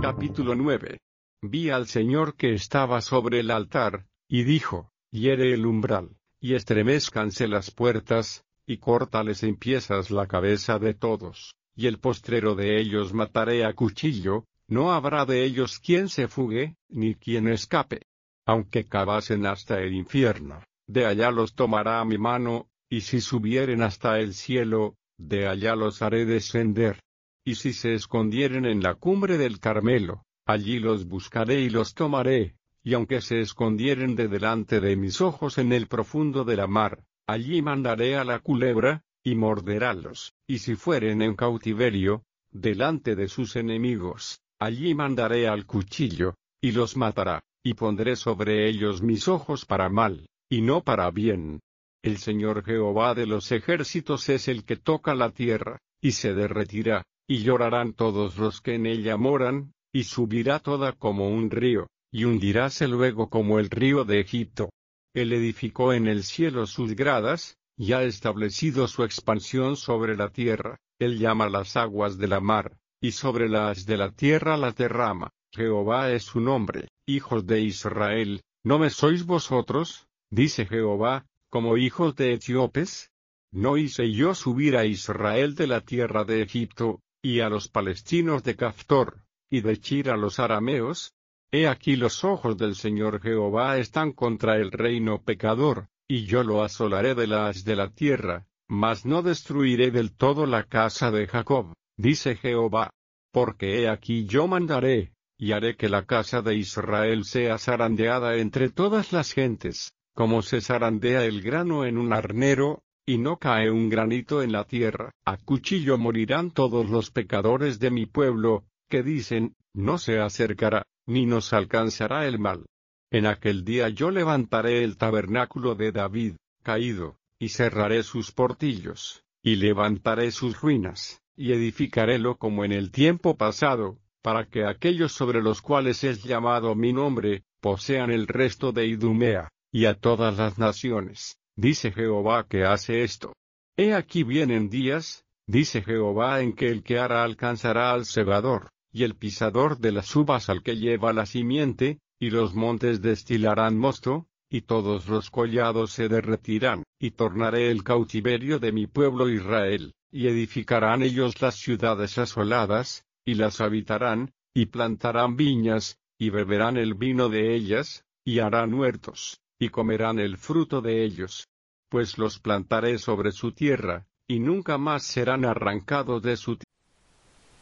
Capítulo 9. Vi al Señor que estaba sobre el altar, y dijo: hiere el umbral, y estremezcanse las puertas, y córtales en piezas la cabeza de todos, y el postrero de ellos mataré a cuchillo, no habrá de ellos quien se fugue, ni quien escape. Aunque cavasen hasta el infierno, de allá los tomará mi mano, y si subieren hasta el cielo, de allá los haré descender. Y si se escondieren en la cumbre del Carmelo, allí los buscaré y los tomaré, y aunque se escondieren de delante de mis ojos en el profundo de la mar, allí mandaré a la culebra, y morderálos, y si fueren en cautiverio, delante de sus enemigos, allí mandaré al cuchillo, y los matará, y pondré sobre ellos mis ojos para mal, y no para bien. El Señor Jehová de los ejércitos es el que toca la tierra, y se derretirá, y llorarán todos los que en ella moran, y subirá toda como un río, y hundiráse luego como el río de Egipto. Él edificó en el cielo sus gradas, y ha establecido su expansión sobre la tierra. Él llama las aguas de la mar, y sobre la haz de la tierra las derrama. Jehová es su nombre. Hijos de Israel, ¿no me sois vosotros, dice Jehová, como hijos de etíopes? ¿No hice yo subir a Israel de la tierra de Egipto, y a los palestinos de Caftor, y de Chir a los arameos? He aquí los ojos del Señor Jehová están contra el reino pecador, y yo lo asolaré de la haz de la tierra, mas no destruiré del todo la casa de Jacob, dice Jehová. Porque he aquí yo mandaré, y haré que la casa de Israel sea zarandeada entre todas las gentes, como se zarandea el grano en un arnero, y no cae un granito en la tierra. A cuchillo morirán todos los pecadores de mi pueblo, que dicen: no se acercará, ni nos alcanzará el mal. En aquel día yo levantaré el tabernáculo de David, caído, y cerraré sus portillos, y levantaré sus ruinas, y edificarélo como en el tiempo pasado, para que aquellos sobre los cuales es llamado mi nombre, posean el resto de Idumea, y a todas las naciones. Dice Jehová que hace esto. He aquí vienen días, dice Jehová, en que el que ara alcanzará al segador, y el pisador de las uvas al que lleva la simiente, y los montes destilarán mosto, y todos los collados se derretirán, y tornaré el cautiverio de mi pueblo Israel, y edificarán ellos las ciudades asoladas, y las habitarán, y plantarán viñas, y beberán el vino de ellas, y harán huertos, y comerán el fruto de ellos. Pues los plantaré sobre su tierra, y nunca más serán arrancados de su